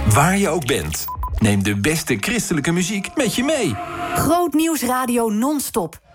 Waar je ook bent. Neem de beste christelijke muziek met je mee. Groot Nieuws Radio non-stop.